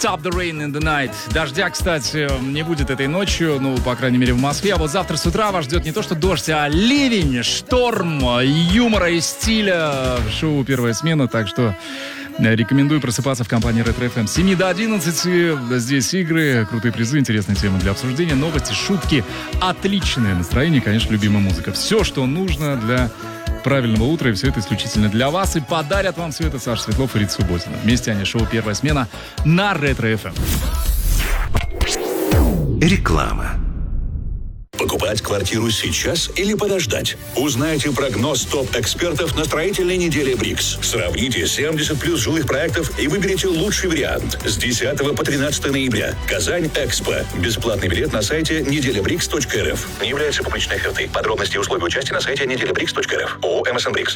Stop the Rain in the Night. Дождя, кстати, не будет этой ночью, ну, по крайней мере, в Москве. А вот завтра с утра вас ждет не то что дождь, а ливень, шторм, юмора и стиля в шоу «Первая смена». Так что рекомендую просыпаться в компании Ретро FM с 7 до 11. Здесь игры, крутые призы, интересные темы для обсуждения, новости, шутки, отличное настроение, конечно, любимая музыка. Все, что нужно для правильного утра, и все это исключительно для вас. И подарят вам все это Саша Светлов и Рита Субботина. Вместе они шоу «Первая смена» на Ретро FM. Реклама. Покупать квартиру сейчас или подождать? Узнайте прогноз топ-экспертов на строительной неделе БРИКС. Сравните 70 плюс жилых проектов и выберите лучший вариант. С 10 по 13 ноября. Казань Экспо. Бесплатный билет на сайте неделябрикс.рф. Не является публичной офертой. Подробности и условия участия на сайте неделябрикс.рф. ООО «МСН Брикс».